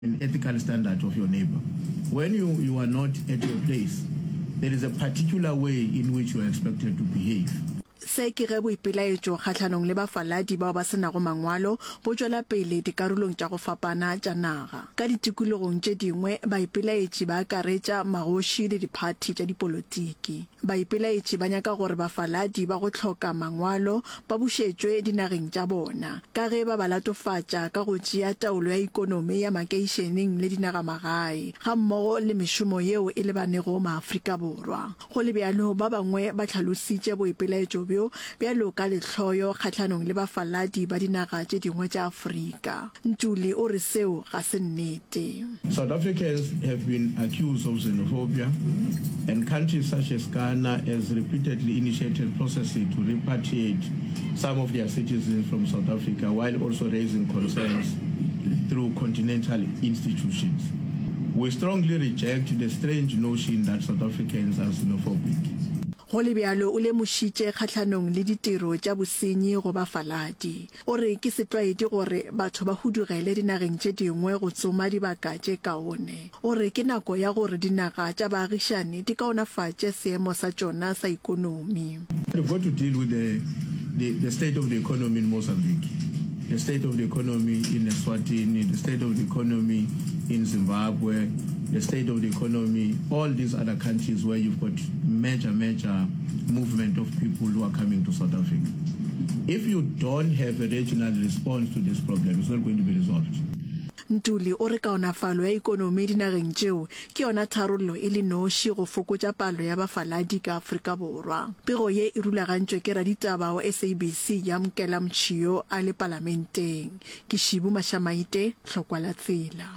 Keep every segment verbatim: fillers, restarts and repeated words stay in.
an ethical standard of your neighbor. When you, you are not at your place, there is a particular way in which you are expected to behave. Se ke ge boipelaetšo kgatlhanong le bafaladi bao ba senago mangwalo bo tšwela pele dikarolong tša go fapana tša naga ka ditikologong tše dingwe baipelaetši ba akaretša magoši le diphathi tša dipolotiki. Baipelaetši ba nyaka gore bafaladi ba go tlhoka mangwalo ba bušetšwe dinageng tša bona ka ge ba ba latofatša ka go tšea taolo ya ikonomi ya makeišeneng le dinagamagae ga mmogo le mešomo yeo e lebanego maAfrika Borwa. Go le bjalo ba bangwe ba tlhalositše boipelaetšo bjo bjalo ka letlhoyo kgatlhanong le bafaladi ba dinaga tše dingwe tša Afrika. Ntuli o re seo ga se nnete. South Africans have been accused of xenophobia, and countries such as Ghana has repeatedly initiated processes to repatriate some of their citizens from South Africa while also raising concerns through continental institutions. We strongly reject the strange notion that South Africans are xenophobic. Go le bjalo o le mošitše kgatlhanong le ditiro tša bosenyi go bafaladi. O re ke setlwaedi gore batho ba hudugele dinageng tše dingwe go tsoma dibaka tše kaone. O re ke nako ya gore dinaga tša baagišane di kaonafatše seemo sa tšona sa ikonomi. We've got to deal with the, the, the state of the economy in Mozambique, the state of the economy in Eswatini, the state of the economy in Zimbabwe, the state of the economy, all these other countries where you've got major, major movement of people who are coming to South Africa. If you don't have a regional response to this problem, it's not going to be resolved. Ntuli o re kaonafalo ya ikonomi dinageng tšeo ke yona tharollo e le noši go fokotša palo ya bafaladi ka Afrika Borwa. Pego ye e rulagantšwe ke raditaba wa S A B C ya Mkela Mtšhio a le parlamenteng. Ke Shibu Mashamaite, Hlokwa la Tsela.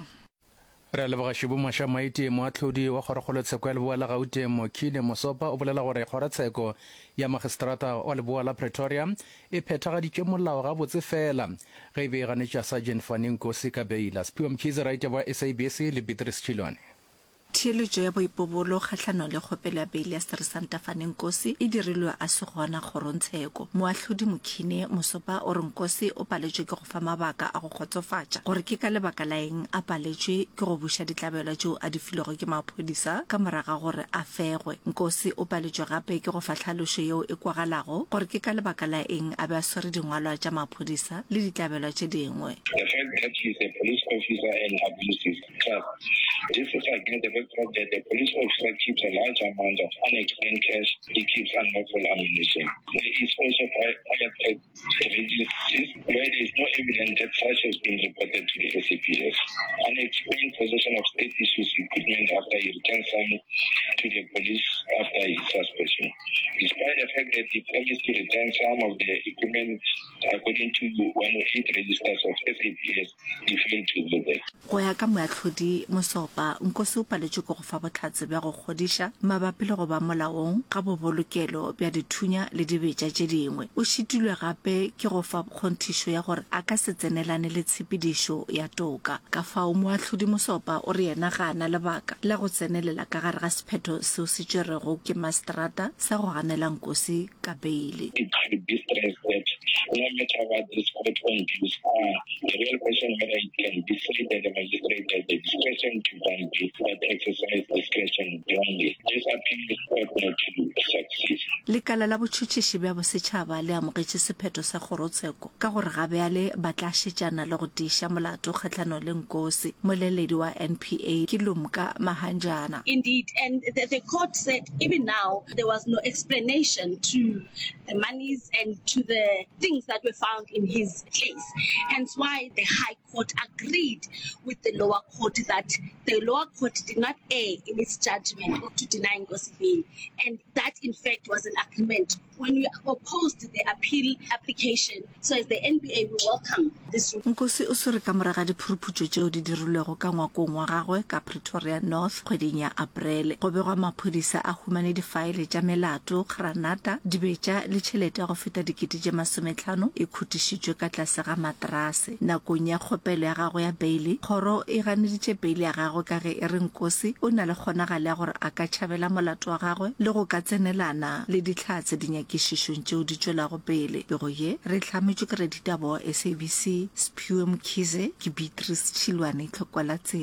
Re leboga Shibu Mashamaite moatlhodi wa kgorokgolotsheko ya Leboa la Gauteng Mokhine Mosopa o bolela gore kgorotsheko ya magistrata wa Leboa la Pretoria e phethagaditše molao gabotse fela ge e be e ganetša Sergeant Fanny Nkosi ka beila. Sepiwa Mkhize writer wa S A B C le Beatrice Chilwane. Theeletšo ya boipobolo kgatlhanong le kgopelo ya beile ya Sersanta Fanny Nkosi e dirilwe a se gona kgorontsheko. Moahlodi Mokhine Mosopa o re Nkosi o paletšwe ke go fa mabaka a go kgotsofatša gore ke ka lebaka la eng a paletšwe ke go buša ditlabelo tšeo a di filwego ke maphodisa ka moraga gore a fegwe. Nkosi o paletšwe gape ke go fa tlhalošo yeo e kwagalago gore ke ka lebaka la eng a be a swere dingwalwa tša maphodisa le ditlabelo tše dingwe. The fact that he's a police officer and abuses trust. This is against the backdrop that the police officer keeps a large amount of unexplained cash, he keeps unlawful ammunition. There is also firefight registries where there is no evidence that such has been reported to the S A P S. Unexplained possession of state issues equipment after he returns some to the police after his suspension. Despite the fact that he promised to return some of the equipment according to one oh eight registers of S A P S, he failed to do that. Go ya ka moatlhodi Mosopa, Nkosi o paletšwe ke go fa botlhatse bja go kgodiša mabapi le go ba molaong ka bobolokelo bja dithunya le dibetša tše dingwe. O šitilwe gape ke go fa kgonthišo ya gore a ka se tsenelane le tshepedišo ya toka. Ka fao moatlhodi Mosopa o re yena ga ana lebaka la go tsenelela ka gare ga sephetho seo se tšerego ke maseterata sa go ganela Nkosi ka beile. It should be stressed that no matter what this court own views are, the real question whether it can be said that the magistrate has the discretion to grant bail, but exercise discretion wrongly. This appeal is not to succeed. Lekala la botšhotšhiši bja bosetšhaba le amogetše sephetho sa kgorotsheko ka gore gabe a le ba tla šetšana le go tiiša molato kgatlhanong le Nkosi. Moleledi wa N P A ke Lumka Mahanjana. Indeed, and the, the court said even now there was no explanation to the monies and to the things that were found in his case. Hence why the High Court agreed with the lower court that the lower court did not err in its judgment to deny Nkosi bail. And that in fact was an agreement when we opposed the appeal application. So as the N B A, we welcome this. Nkosi o swere ka moraga diphuruputšo tšeo di dirilwego ka ngwakong wa gagwe ka Pretoria North kgweding ya Aprele. Go begwa maphodisa a humane difaele tša melato, granata, dibetša le tšhelete ya go feta dikete tše masome sometlhano e khutišitšwe ka tlase ga materase. Nakong ya kgopelo ya gagwe ya beile, kgoro e ganeditše beile ya gagwe ka ge e re Nkosi o na le kgonagalo ya gore a ka tšhabela molato wa gagwe le go ka tsenelana le ditlha tse di nyakišišong tšeo di tšwelago pele. Pego ye re tlhametšwe ke reditabo S A B C Sphiwe Mkhize ke Beatrice Chilwane Tlhokwala.